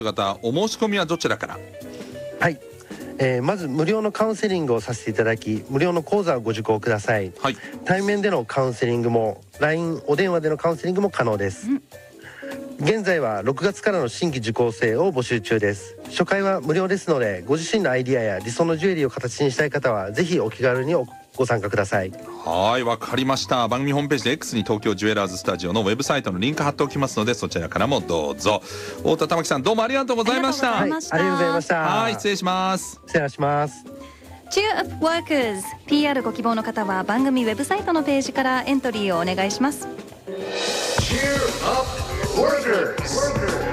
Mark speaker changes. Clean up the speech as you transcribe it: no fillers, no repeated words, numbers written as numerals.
Speaker 1: 方、お申し込みはどちらから？
Speaker 2: はい、まず無料のカウンセリングをさせていただき、無料の講座をご受講ください。
Speaker 1: はい、
Speaker 2: 対面でのカウンセリングも LINE お電話でのカウンセリングも可能です。現在は6月からの新規受講生を募集中です。初回は無料ですので、ご自身のアイディアや理想のジュエリーを形にしたい方はぜひお気軽にご参加ください。
Speaker 1: はい、わかりました。番組ホームページで X に東京ジュエラーズスタジオのウェブサイトのリンク貼っておきますので、そちらからもどうぞ。太田玉木さん、どうもありがとうございました。
Speaker 2: はい、ありがとうございました。
Speaker 1: はい、失礼します。
Speaker 2: 失礼します。
Speaker 3: Cheer Up Workers PR ご希望の方は番組ウェブサイトのページからエントリーをお願いします。
Speaker 4: Cheer Up Workers